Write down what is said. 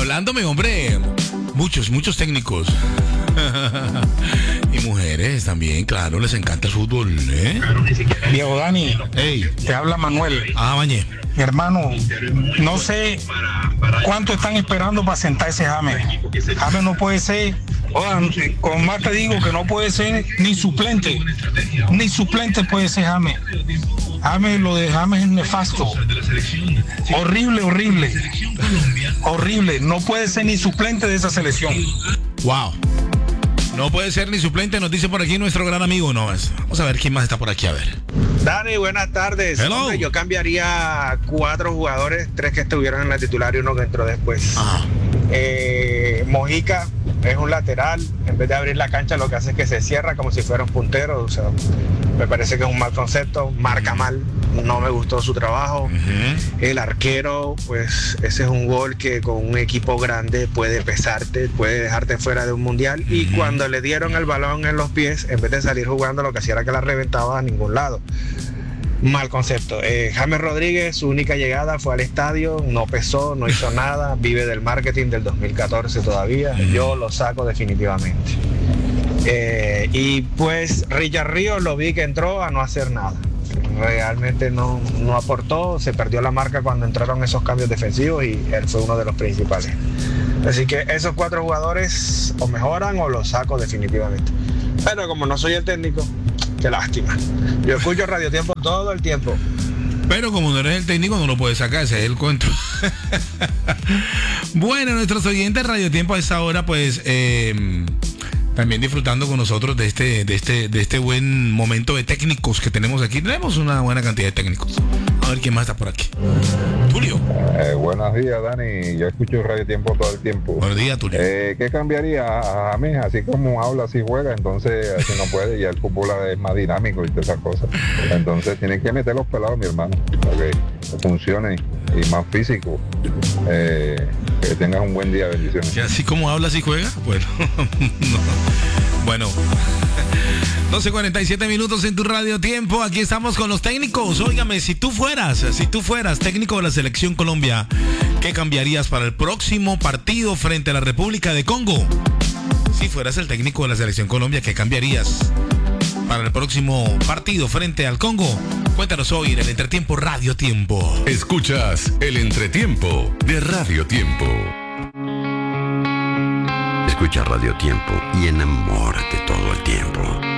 hablándome, hombre, muchos técnicos. Y mujeres también, claro, les encanta el fútbol, ¿eh? Diego Dani, Hey. te habla Manuel. Bañé. Mi hermano, no sé cuánto están esperando para sentar ese James. James no puede ser, con más te digo que no puede ser ni suplente. Ni suplente puede ser James. Lo de James es nefasto. Horrible. No puede ser ni suplente de esa selección. Wow. No puede ser ni suplente, nos dice por aquí nuestro gran amigo. No, vamos a ver quién más está por aquí, a ver. Dani, buenas tardes. Hello. Hombre, yo cambiaría 4 jugadores, 3 que estuvieron en la titular y uno que entró después. Ajá. Mojica es un lateral, en vez de abrir la cancha lo que hace es que se cierra como si fuera un puntero, o sea, me parece que es un mal concepto, marca mal, no me gustó su trabajo. El arquero, pues ese es un gol que con un equipo grande puede pesarte, puede dejarte fuera de un mundial, y cuando le dieron el balón en los pies, en vez de salir jugando, lo que hacía era que la reventaba a ningún lado. Mal concepto. James Rodríguez, su única llegada fue al estadio, no pesó, no hizo nada, vive del marketing del 2014 todavía. Yo lo saco definitivamente. Y pues Richard Ríos lo vi que entró a no hacer nada. Realmente no aportó, se perdió la marca cuando entraron esos cambios defensivos y él fue uno de los principales. Así que esos 4 jugadores o mejoran o los saco definitivamente. Pero como no soy el técnico, qué lástima. Yo escucho Radio Tiempo todo el tiempo. Pero como no eres el técnico, no lo puedes sacar, ese es el cuento. Bueno, nuestros oyentes Radio Tiempo a esta hora, pues, también disfrutando con nosotros de este buen momento de técnicos que tenemos aquí. Tenemos una buena cantidad de técnicos. A ver quién más está por aquí. Tulio. Buenos días, Dani. Yo escucho Radio Tiempo todo el tiempo. Buenos días, Tulio. ¿Qué cambiaría a James? Así como habla, así juega, entonces así no puede. Ya el fútbol es más dinámico y todas esas cosas. Entonces tienen que meter los pelados, mi hermano, para que funcione y más físico. Que tengas un buen día, bendiciones. ¿Y así como habla, así juega? Bueno, no. Bueno. 12:47 minutos en tu Radio Tiempo. Aquí estamos con los técnicos. Óigame, si tú fueras técnico de la Selección Colombia, ¿qué cambiarías para el próximo partido frente a la República de Congo? Si fueras el técnico de la Selección Colombia, ¿qué cambiarías para el próximo partido frente al Congo? Cuéntanos hoy en el Entretiempo Radio Tiempo. Escuchas el Entretiempo de Radio Tiempo. Escucha Radio Tiempo y enamórate todo el tiempo.